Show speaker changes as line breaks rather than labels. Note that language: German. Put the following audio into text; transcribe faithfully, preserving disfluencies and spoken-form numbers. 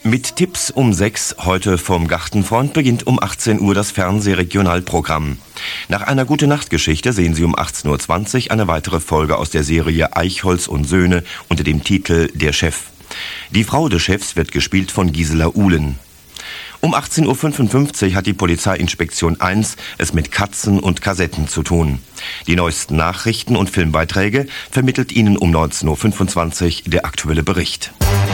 Mit Tipps um sechs, heute vom Gartenfront, beginnt um achtzehn Uhr das Fernsehregionalprogramm. Nach einer Gute-Nacht-Geschichte sehen Sie um achtzehn Uhr zwanzig eine weitere Folge aus der Serie Eichholz und Söhne unter dem Titel Der Chef. Die Frau des Chefs wird gespielt von Gisela Uhlen. Um achtzehn Uhr fünfundfünfzig hat die Polizeiinspektion eins es mit Katzen und Kassetten zu tun. Die neuesten Nachrichten und Filmbeiträge vermittelt Ihnen um neunzehn Uhr fünfundzwanzig der aktuelle Bericht.